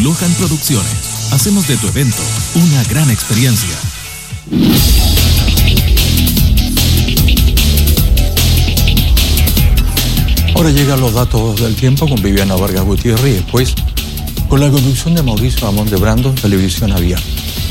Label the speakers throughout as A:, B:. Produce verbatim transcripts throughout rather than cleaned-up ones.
A: Lohan Producciones. Hacemos de tu evento una gran experiencia.
B: Ahora llegan los datos del tiempo con Viviana Vargas Gutiérrez y después con la conducción de Mauricio Amón de Brando en Televisión Abierta.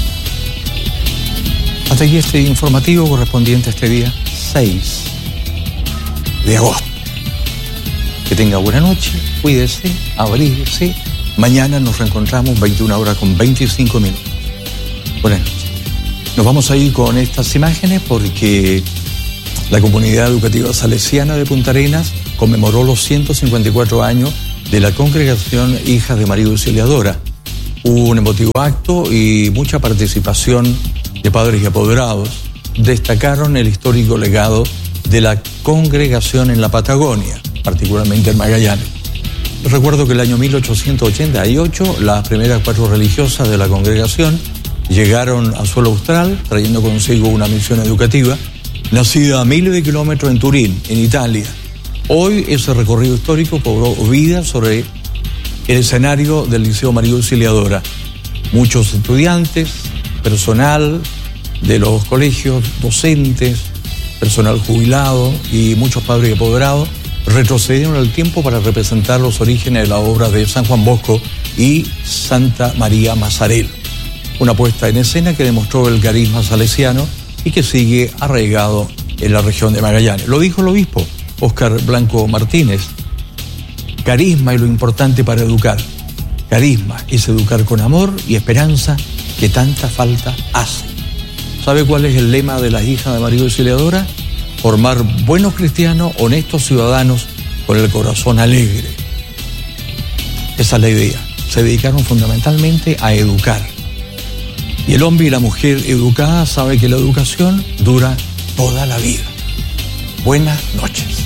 B: Hasta aquí este informativo correspondiente a este día seis de agosto. Que tenga buena noche, cuídese, abríguese. Mañana nos reencontramos veintiuna horas con veinticinco minutos. Buenas noches. Nos vamos a ir con estas imágenes porque la comunidad educativa salesiana de Punta Arenas conmemoró los ciento cincuenta y cuatro años de la congregación Hijas de María Auxiliadora. Hubo un emotivo acto y mucha participación de padres y apoderados. Destacaron el histórico legado de la congregación en la Patagonia, particularmente en Magallanes. Recuerdo que el año mil ochocientos ochenta y ocho las primeras cuatro religiosas de la congregación llegaron a suelo austral trayendo consigo una misión educativa nacida a miles de kilómetros en Turín, en Italia. Hoy ese recorrido histórico cobró vida sobre el escenario del Liceo María Auxiliadora. Muchos estudiantes, personal de los colegios, docentes, personal jubilado y muchos padres y apoderados retrocedieron al tiempo para representar los orígenes de la obra de San Juan Bosco y Santa María Mazarel. Una puesta en escena que demostró el carisma salesiano y que sigue arraigado en la región de Magallanes. Lo dijo el obispo Óscar Blanco Martínez. Carisma es lo importante para educar. Carisma es educar con amor y esperanza que tanta falta hace. ¿Sabe cuál es el lema de las Hijas de María Auxiliadora? Formar buenos cristianos, honestos ciudadanos con el corazón alegre. Esa es la idea. Se dedicaron fundamentalmente a educar. Y el hombre y la mujer educada sabe que la educación dura toda la vida. Buenas noches.